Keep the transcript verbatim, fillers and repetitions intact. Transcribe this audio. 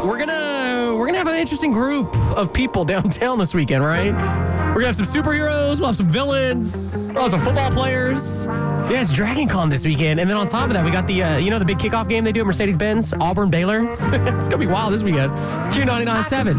we're gonna we're gonna have an interesting group of people downtown this weekend, right? We're gonna have some superheroes, we'll have some villains, we'll have some football players. Yeah, it's Dragon Con this weekend. And then on top of that, we got the, uh, you know, the big kickoff game they do at Mercedes-Benz, Auburn, Baylor. It's gonna be wild this weekend. Q ninety-nine point seven.